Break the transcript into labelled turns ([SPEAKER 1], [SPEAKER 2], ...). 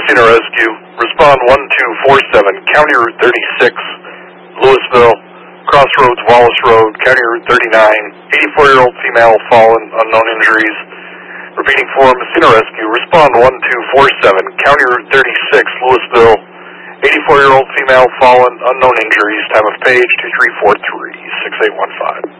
[SPEAKER 1] Messina Rescue. Respond 1247, County Route 36, Louisville, Crossroads, Wallace Road, County Route 39, 84-year-old female, fallen, unknown injuries. Repeating for Messina Rescue. Respond 1247, County Route 36, Louisville, 84-year-old female, fallen, unknown injuries. Time of page 2343, 6815.